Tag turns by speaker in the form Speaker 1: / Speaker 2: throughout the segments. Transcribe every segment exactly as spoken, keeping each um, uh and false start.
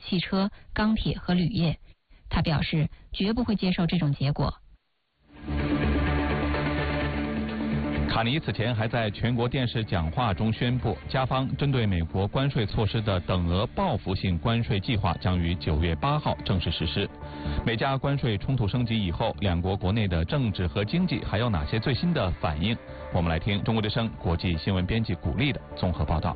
Speaker 1: 汽车、钢铁和铝业。他表示，绝不会接受这种结果。
Speaker 2: 卡尼此前还在全国电视讲话中宣布，加方针对美国关税措施的等额报复性关税计划将于九月八号正式实施。美加关税冲突升级以后，两国国内的政治和经济还有哪些最新的反应？我们来听中国之声国际新闻编辑古丽的综合报道。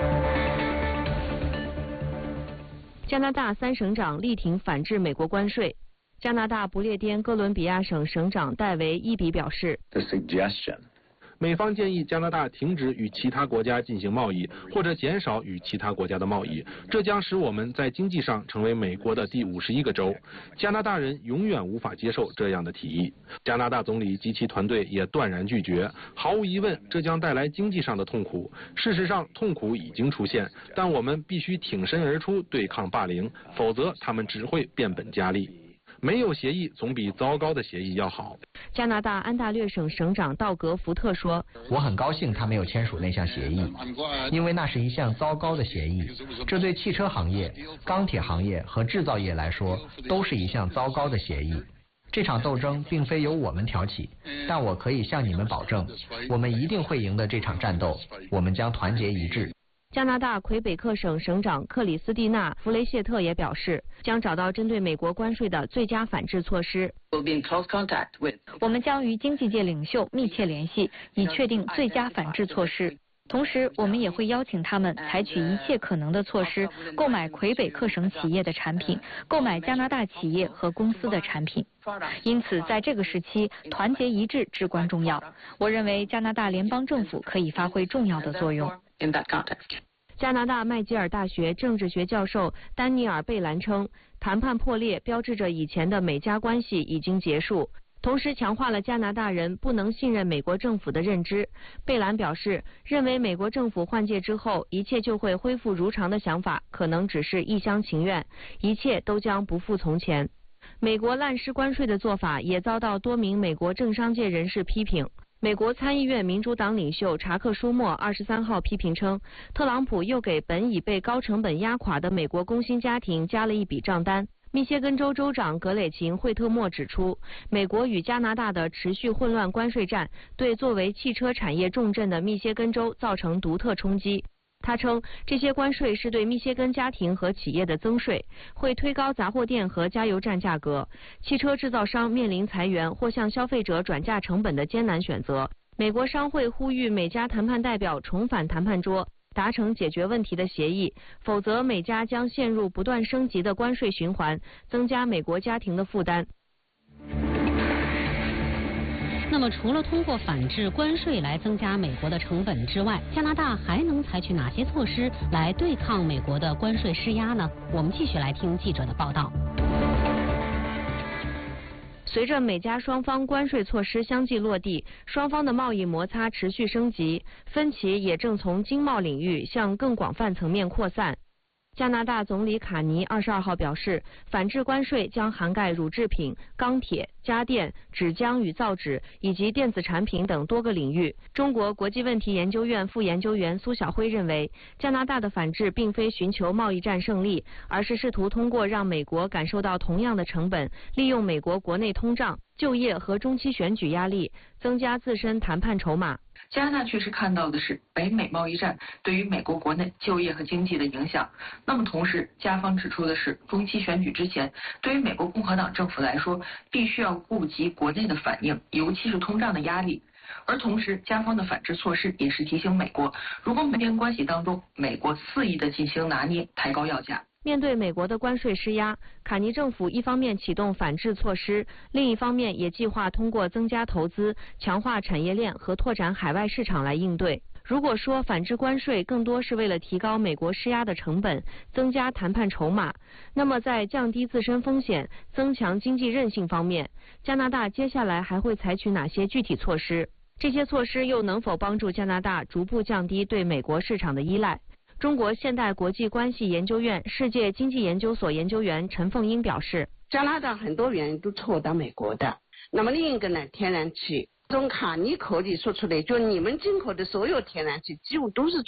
Speaker 3: 加拿大三省长力挺反制美国关税。加拿大不列颠哥伦比亚省省长戴维伊比表示，
Speaker 4: 美方建议加拿大停止与其他国家进行贸易，或者减少与其他国家的贸易，这将使我们在经济上成为美国的第五十一个州。加拿大人永远无法接受这样的提议。加拿大总理及其团队也断然拒绝。毫无疑问，这将带来经济上的痛苦。事实上，痛苦已经出现，但我们必须挺身而出对抗霸凌，否则他们只会变本加厉。没有协议总比糟糕的协议要好。
Speaker 3: 加拿大安大略省省长道格福特说，
Speaker 5: 我很高兴他没有签署那项协议，因为那是一项糟糕的协议，这对汽车行业、钢铁行业和制造业来说都是一项糟糕的协议。这场斗争并非由我们挑起，但我可以向你们保证，我们一定会赢得这场战斗，我们将团结一致。
Speaker 3: 加拿大魁北克省省长克里斯蒂娜·弗雷谢特也表示，将找到针对美国关税的最佳反制措施。
Speaker 6: 我们将与经济界领袖密切联系，以确定最佳反制措施。同时，我们也会邀请他们采取一切可能的措施，购买魁北克省企业的产品，购买加拿大企业和公司的产品。因此，在这个时期，团结一致至关重要。我认为加拿大联邦政府可以发挥重要的作用。
Speaker 3: 加拿大麦吉尔大学政治学教授丹尼尔·贝兰称，谈判破裂标志着以前的美加关系已经结束，同时强化了加拿大人不能信任美国政府的认知。贝兰表示，认为美国政府换届之后一切就会恢复如常的想法可能只是一厢情愿，一切都将不复从前。美国滥施关税的做法也遭到多名美国政商界人士批评。美国参议院民主党领袖查克·舒默二十三号批评称，特朗普又给本已被高成本压垮的美国工薪家庭加了一笔账单。密歇根州州长格雷琴·惠特莫指出，美国与加拿大的持续混乱关税战对作为汽车产业重镇的密歇根州造成独特冲击。他称，这些关税是对密歇根家庭和企业的增税，会推高杂货店和加油站价格。汽车制造商面临裁员或向消费者转嫁成本的艰难选择。美国商会呼吁美加谈判代表重返谈判桌，达成解决问题的协议，否则美加将陷入不断升级的关税循环，增加美国家庭的负担。
Speaker 1: 那么，除了通过反制关税来增加美国的成本之外，加拿大还能采取哪些措施来对抗美国的关税施压呢？我们继续来听记者的报道。
Speaker 3: 随着美加双方关税措施相继落地，双方的贸易摩擦持续升级，分歧也正从经贸领域向更广泛层面扩散。加拿大总理卡尼二十二号表示，反制关税将涵盖乳制品、钢铁、家电、纸浆与造纸以及电子产品等多个领域。中国国际问题研究院副研究员苏晓辉认为，加拿大的反制并非寻求贸易战胜利，而是试图通过让美国感受到同样的成本，利用美国国内通胀、就业和中期选举压力，增加自身谈判筹码。
Speaker 7: 加拿大确实看到的是北美贸易战对于美国国内就业和经济的影响。那么同时，加方指出的是，中期选举之前，对于美国共和党政府来说，必须要顾及国内的反应，尤其是通胀的压力。而同时，加方的反制措施也是提醒美国，如果美边关系当中，美国肆意的进行拿捏，抬高要价。
Speaker 3: 面对美国的关税施压，卡尼政府一方面启动反制措施，另一方面也计划通过增加投资、强化产业链和拓展海外市场来应对。如果说反制关税更多是为了提高美国施压的成本，增加谈判筹码，那么在降低自身风险、增强经济韧性方面，加拿大接下来还会采取哪些具体措施？这些措施又能否帮助加拿大逐步降低对美国市场的依赖？中国现代国际关系研究院世界经济研究所研究员陈凤英表示，
Speaker 8: 加拿大很多原因都错到美国的。那么另一个呢，天然气，从卡尼口里说出来，就你们进口的所有天然气几乎都是